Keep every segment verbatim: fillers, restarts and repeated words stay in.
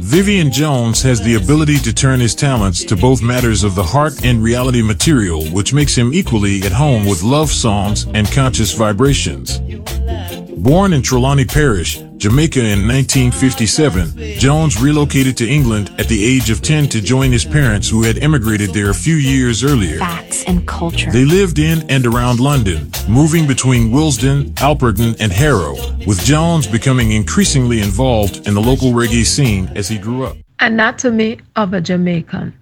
Vivian Jones has the ability to turn his talents to both matters of the heart and reality material, which makes him equally at home with love songs and conscious vibrations. Born in Trelawney Parish, Jamaica in nineteen fifty-seven, Jones relocated to England at the age of ten to join his parents who had emigrated there a few years earlier. Facts and culture. They lived in and around London, moving between Willesden, Alperton, and Harrow, with Jones becoming increasingly involved in the local reggae scene as he grew up. Anatomy of a Jamaican.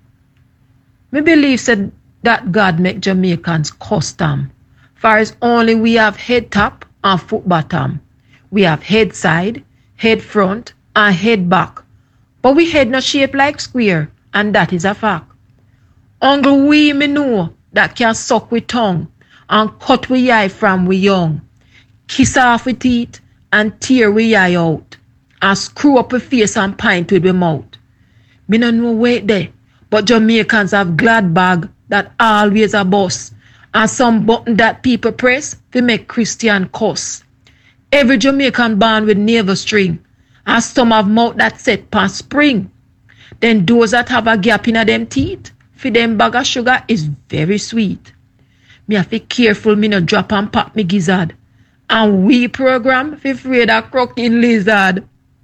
Me believe said that God make Jamaicans custom. For as only we have head top and foot bottom. We have head side, head front, and head back. But we head not shaped like square, and that is a fact. Only we me know that can suck with tongue, and cut we eye from we young. Kiss off with teeth, and tear we eye out, and screw up a face and pint with we mouth. Me no know wait there, but Jamaicans have glad bag that always a bust, and some button that people press to make Christian cuss. Every Jamaican born with navel string, and some have mouth that set pan spring. Then those that have a gap in them teeth, for them bag of sugar is very sweet. Me have to be careful me no drop and pop me gizzard. And we program for afraid of croaking lizard.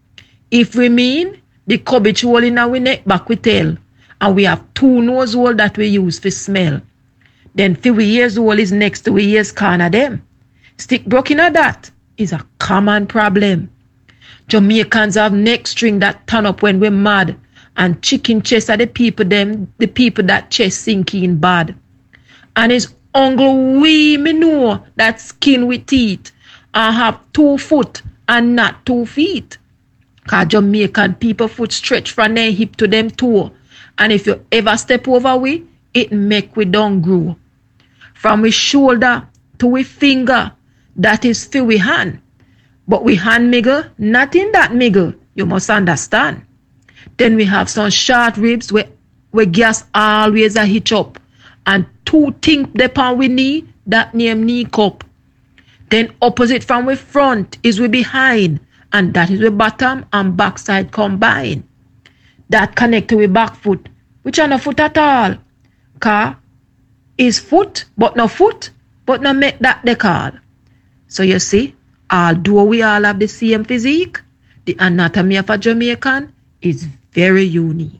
If we mean, the cabbage hole in our neck back we tell, and we have two nose hole that we use for smell. Then for we ears hole is next to we ears corner them. Stick broken at that is a common problem. Jamaicans have neck string that turn up when we're mad, and chicken chest are the people them, the people that chest sinking bad. And it's only we me know that skin with teeth and have two foot and not two feet. Cause Jamaican people foot stretch from their hip to them toe, and if you ever step over we, it make we don't grow. From we shoulder to we finger, that is for we hand. But we hand miggle, not in that miggle, you must understand. Then we have some short ribs where, where gas always a hitch up, and two things upon we knee, that name knee cup. Then opposite from we front is we behind, and that is we bottom and backside combine. That connect to we back foot, which are no foot at all. Car is foot, but no foot, but no make that the call. So you see, although we all have the same physique, the anatomy of a Jamaican is very unique.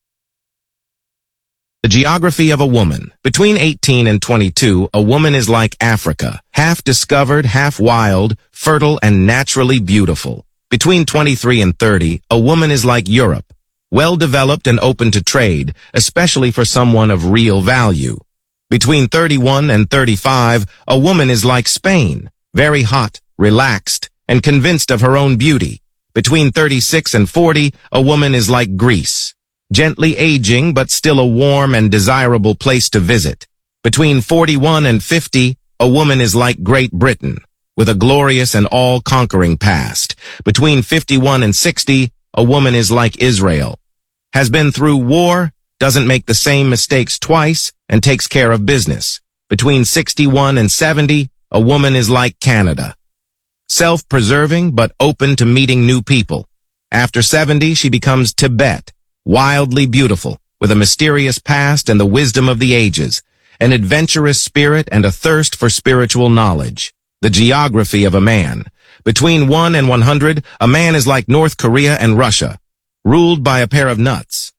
The geography of a woman. Between eighteen and twenty-two, a woman is like Africa, half discovered, half wild, fertile, and naturally beautiful. Between twenty-three and thirty, a woman is like Europe, well-developed and open to trade, especially for someone of real value. Between thirty-one and thirty-five, a woman is like Spain, very hot, relaxed, and convinced of her own beauty. Between thirty-six and forty, a woman is like Greece, gently aging but still a warm and desirable place to visit. Between forty-one and fifty, a woman is like Great Britain, with a glorious and all-conquering past. Between fifty-one and sixty, a woman is like Israel, has been through war, doesn't make the same mistakes twice, and takes care of business. Between sixty-one and seventy, a woman is like Canada, self-preserving but open to meeting new people. After seventy, she becomes Tibet, wildly beautiful, with a mysterious past and the wisdom of the ages, an adventurous spirit and a thirst for spiritual knowledge. The geography of a man. Between one and one hundred, a man is like North Korea and Russia, ruled by a pair of nuts.